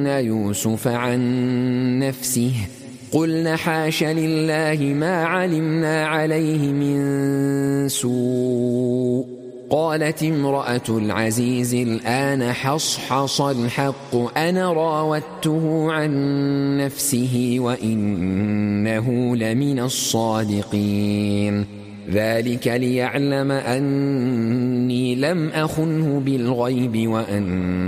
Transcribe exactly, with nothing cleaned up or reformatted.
يوسف عن نفسه قلن حاش لله ما علمنا عليه من سوء قالت امرأة العزيز الآن حصحص الحق أنا راودته عن نفسه وإنه لمن الصادقين ذلك ليعلم أني لم أخنه بالغيب وأن